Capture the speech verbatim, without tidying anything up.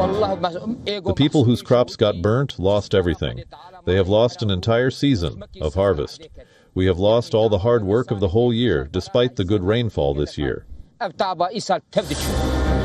The people whose crops got burnt lost everything. They have lost an entire season of harvest. We have lost all the hard work of the whole year, despite the good rainfall this year.